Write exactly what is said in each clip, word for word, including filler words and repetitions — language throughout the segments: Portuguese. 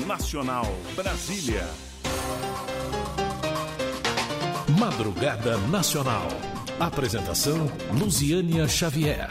Nacional, Brasília. Madrugada Nacional. Apresentação, Luziânia Xavier.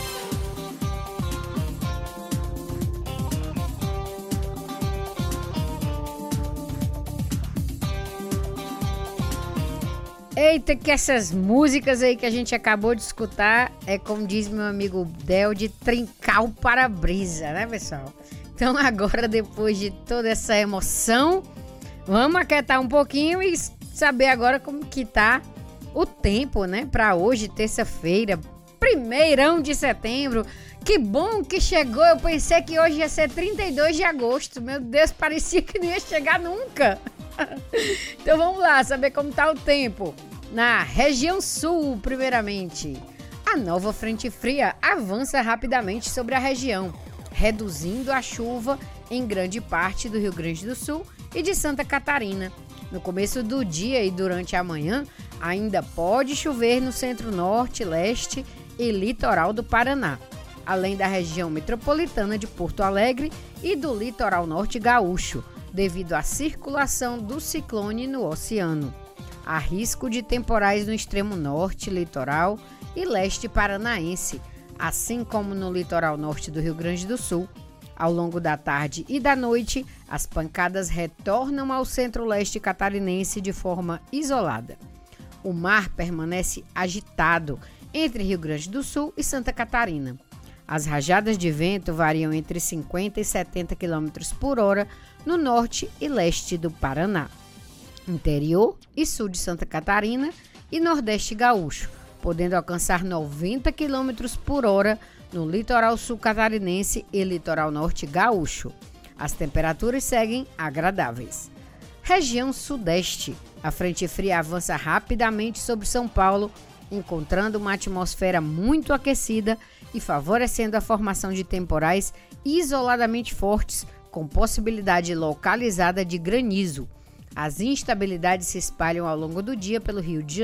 Eita, que essas músicas aí que a gente acabou de escutar é, como diz meu amigo Del, de trincar o para-brisa, né, pessoal? Então agora, depois de toda essa emoção, vamos aquietar um pouquinho e saber agora como que tá o tempo, né? Para hoje, terça-feira, primeirão de setembro. Que bom que chegou, eu pensei que hoje ia ser trinta e dois de agosto. Meu Deus, parecia que não ia chegar nunca. Então vamos lá, saber como tá o tempo. Na região sul, primeiramente, a nova frente fria avança rapidamente sobre a região, reduzindo a chuva em grande parte do Rio Grande do Sul e de Santa Catarina. No começo do dia e durante a manhã, ainda pode chover no centro-norte, leste e litoral do Paraná, além da região metropolitana de Porto Alegre e do litoral norte gaúcho, devido à circulação do ciclone no oceano. Há risco de temporais no extremo norte, litoral e leste paranaense, assim como no litoral norte do Rio Grande do Sul. Ao longo da tarde e da noite, as pancadas retornam ao centro-leste catarinense de forma isolada. O mar permanece agitado entre Rio Grande do Sul e Santa Catarina. As rajadas de vento variam entre cinquenta e setenta quilômetros por hora no norte e leste do Paraná, interior e sul de Santa Catarina e nordeste gaúcho, podendo alcançar noventa quilômetros por hora no litoral sul catarinense e litoral norte gaúcho. As temperaturas seguem agradáveis. Região sudeste. A frente fria avança rapidamente sobre São Paulo, encontrando uma atmosfera muito aquecida e favorecendo a formação de temporais isoladamente fortes, com possibilidade localizada de granizo. As instabilidades se espalham ao longo do dia pelo Rio de Janeiro.